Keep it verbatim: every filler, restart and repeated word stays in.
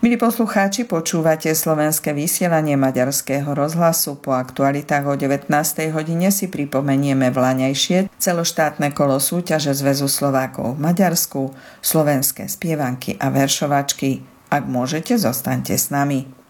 Milí poslucháči, počúvate slovenské vysielanie Maďarského rozhlasu. Po aktualitách o devätnástej hodine si pripomenieme vlaňajšie celoštátne kolo súťaže Zväzu Slovákov v Maďarsku, slovenské spievanky a veršovačky. Ak môžete, zostaňte s nami.